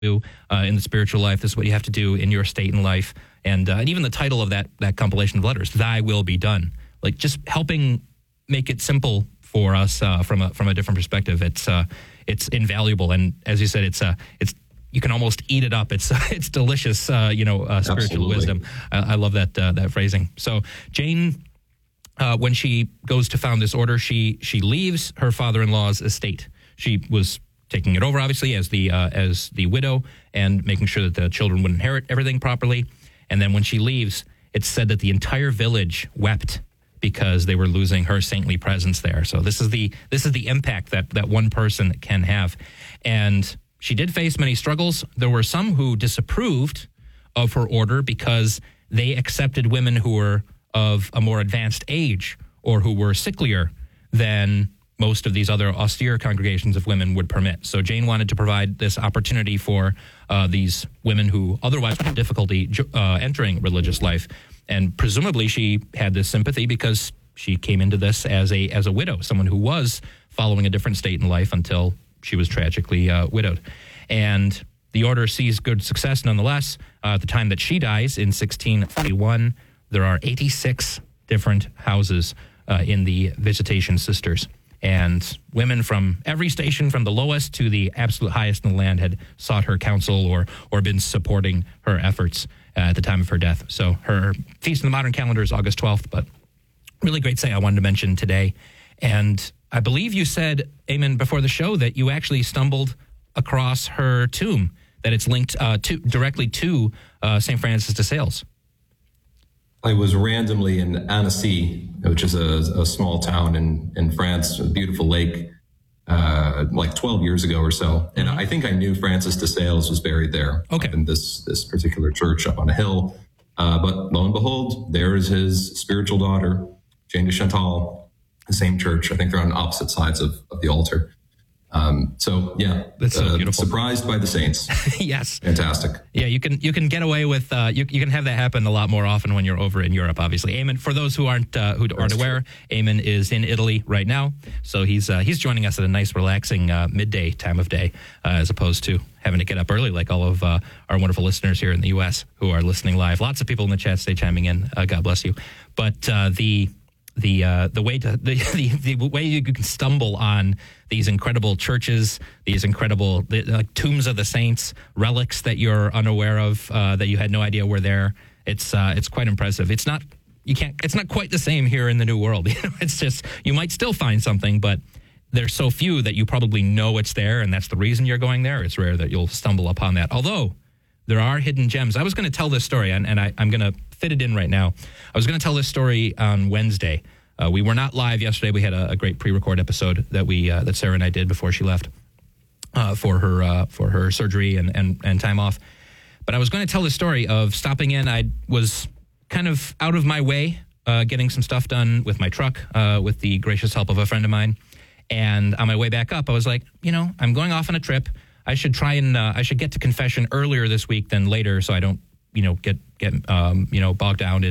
do in the spiritual life. This is what you have to do in your state in life. And even the title of that compilation of letters, Thy Will Be Done. Like just helping make it simple for us from a different perspective. It's invaluable. And as you said, it's you can almost eat it up. It's delicious, spiritual Absolutely. wisdom. I love that phrasing. So Jane, when she goes to found this order, she leaves her father-in-law's estate. She was taking it over, obviously, as the widow and making sure that the children would inherit everything properly. And then when she leaves, it's said that the entire village wept because they were losing her saintly presence there. So this is the impact that one person can have. And she did face many struggles. There were some who disapproved of her order because they accepted women who were of a more advanced age or who were sicklier than most of these other austere congregations of women would permit. So Jane wanted to provide this opportunity for these women who otherwise would have difficulty entering religious life. And presumably she had this sympathy because she came into this as a widow, someone who was following a different state in life until she was tragically widowed. And the order sees good success nonetheless. At the time that she dies in 1641, there are 86 different houses in the Visitation Sisters. And women from every station, from the lowest to the absolute highest in the land, had sought her counsel or been supporting her efforts at the time of her death. So her feast in the modern calendar is August 12th, but really great say I wanted to mention today. And I believe you said, Eamon, before the show that you actually stumbled across her tomb, that it's linked directly to St. Francis de Sales. I was randomly in Annecy, which is a small town in France, a beautiful lake, like 12 years ago or so. And I think I knew Francis de Sales was buried there. Okay. In this particular church up on a hill. But lo and behold, there is his spiritual daughter, Jane de Chantal, the same church. I think they're on opposite sides of the altar. So yeah, that's so beautiful. Surprised by the saints. Yes, fantastic. Yeah, you can get away with you can have that happen a lot more often when you're over in Europe. Obviously, Eamon. For those who aren't aware, Eamon is in Italy right now, so he's joining us at a nice, relaxing midday time of day, as opposed to having to get up early like all of our wonderful listeners here in the U.S. who are listening live. Lots of people in the chat stay chiming in. God bless you. But the way you can stumble on these incredible churches, these incredible tombs of the saints, relics that you're unaware of, that you had no idea were there. It's quite impressive. It's not quite the same here in the New World. It's just, you might still find something, but there's so few that you probably know it's there, and that's the reason you're going there. It's rare that you'll stumble upon that. Although there are hidden gems. I was going to tell this story, and I'm going to fit it in right now. I was going to tell this story on Wednesday. We were not live yesterday. We had a great pre-record episode that Sarah and I did before she left for her surgery and time off. But I was going to tell the story of stopping in. I was kind of out of my way, getting some stuff done with my truck, with the gracious help of a friend of mine. And on my way back up, I was like, I'm going off on a trip. I should I should get to confession earlier this week than later, so I don't get bogged down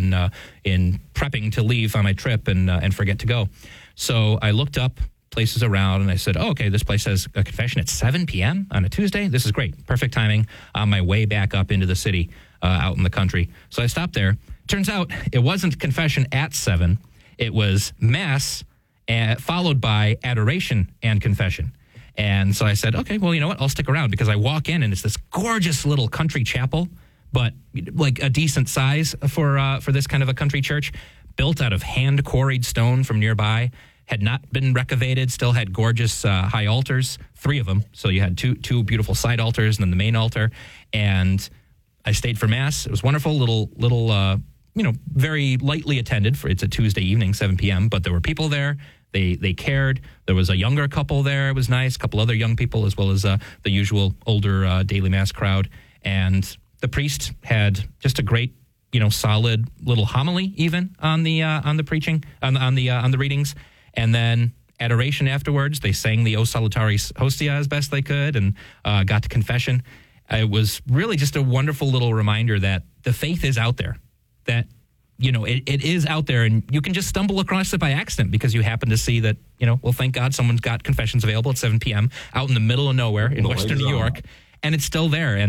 in prepping to leave on my trip and forget to go. So I looked up places around and I said, okay, this place has a confession at 7 p.m. on a Tuesday. This is great. Perfect timing on my way back up into the city, out in the country. So I stopped there. Turns out it wasn't confession at 7. It was mass followed by adoration and confession. And so I said, okay, well, you know what? I'll stick around, because I walk in and it's this gorgeous little country chapel, but like a decent size for this kind of a country church, built out of hand-quarried stone from nearby, had not been recavated, still had gorgeous high altars, 3 of them. So you had two beautiful side altars and then the main altar. And I stayed for Mass. It was wonderful, little very lightly attended. It's a Tuesday evening, 7 p.m., but there were people there. They cared. There was a younger couple there. It was nice. A couple other young people, as well as the usual older daily Mass crowd. And the priest had just a great, solid little homily even on the preaching, on the readings, and then adoration afterwards. They sang the O Salutaris Hostia as best they could, and got to confession. It was really just a wonderful little reminder that the faith is out there, that it is out there, and you can just stumble across it by accident because you happen to see that, well, thank God someone's got confessions available at 7 p.m. out in the middle of nowhere in Western New York. and it's still there. And